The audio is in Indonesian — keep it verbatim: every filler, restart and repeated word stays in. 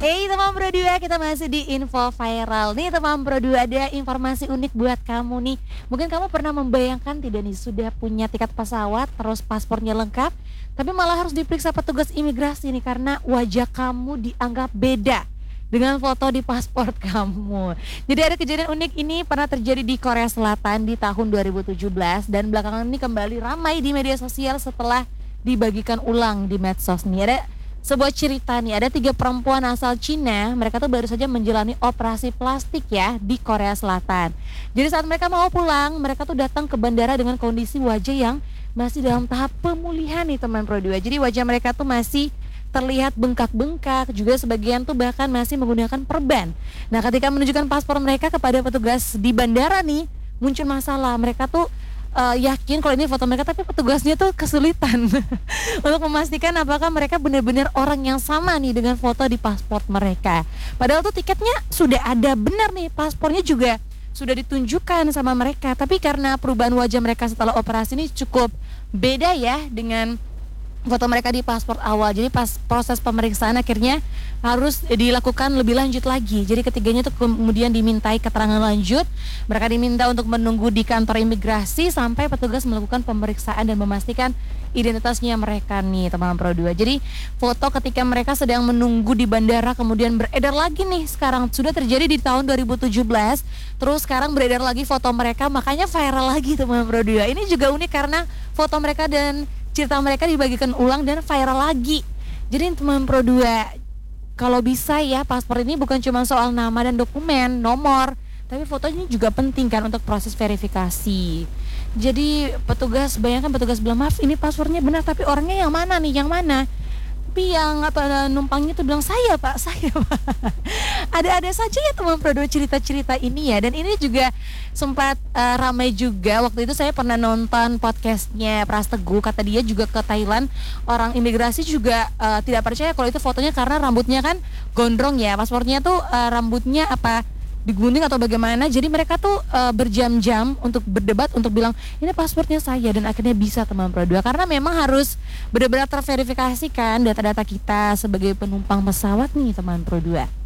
Hey teman Pro dua, kita masih di info viral nih teman Pro dua. Ada informasi unik buat kamu nih. Mungkin kamu pernah membayangkan tidak nih, sudah punya tiket pesawat, terus paspornya lengkap, tapi malah harus diperiksa petugas imigrasi nih karena wajah kamu dianggap beda dengan foto di paspor kamu. Jadi ada kejadian unik ini pernah terjadi di Korea Selatan di tahun dua ribu tujuh belas, dan belakangan ini kembali ramai di media sosial setelah dibagikan ulang di medsos nih. Ada sebuah cerita nih, ada tiga perempuan asal Cina, mereka tuh baru saja menjalani operasi plastik ya di Korea Selatan. Jadi saat mereka mau pulang, mereka tuh datang ke bandara dengan kondisi wajah yang masih dalam tahap pemulihan nih teman Pro dua. Jadi wajah mereka tuh masih terlihat bengkak-bengkak, juga sebagian tuh bahkan masih menggunakan perban. Nah ketika menunjukkan paspor mereka kepada petugas di bandara nih, muncul masalah. Mereka tuh Uh, yakin kalau ini foto mereka, tapi petugasnya tuh kesulitan untuk memastikan apakah mereka benar-benar orang yang sama nih dengan foto di paspor mereka. Padahal tuh tiketnya sudah ada benar nih, paspornya juga sudah ditunjukkan sama mereka, tapi karena perubahan wajah mereka setelah operasi ini cukup beda ya dengan foto mereka di paspor awal. Jadi pas proses pemeriksaan akhirnya harus dilakukan lebih lanjut lagi. Jadi ketiganya tuh kemudian dimintai keterangan lanjut. Mereka diminta untuk menunggu di kantor imigrasi sampai petugas melakukan pemeriksaan dan memastikan identitasnya mereka nih teman Pro dua. Jadi foto ketika mereka sedang menunggu di bandara kemudian beredar lagi nih sekarang. Sudah terjadi di tahun dua ribu tujuh belas, terus sekarang beredar lagi foto mereka, makanya viral lagi teman Pro dua. Ini juga unik karena foto mereka dan cerita mereka dibagikan ulang dan viral lagi. Jadi teman Pro dua, kalau bisa ya, paspor ini bukan cuma soal nama dan dokumen, nomor, tapi foto ini juga penting kan untuk proses verifikasi. Jadi petugas, bayangkan petugas bilang, maaf ini paspornya benar, tapi orangnya yang mana nih, yang mana? Tapi yang apa numpangnya tuh bilang, saya pak, saya pak. Ada-ada saja ya teman Pro dua cerita-cerita ini ya. Dan ini juga sempat uh, ramai juga. Waktu itu saya pernah nonton podcastnya Pras Teguh, kata dia juga ke Thailand, orang imigrasi juga uh, tidak percaya kalau itu fotonya karena rambutnya kan gondrong ya. Paspornya tuh uh, rambutnya apa digunting atau bagaimana. Jadi mereka tuh uh, berjam-jam untuk berdebat untuk bilang ini paspornya saya, dan akhirnya bisa teman Pro dua karena memang harus benar-benar terverifikasikan data-data kita sebagai penumpang pesawat nih teman Pro dua.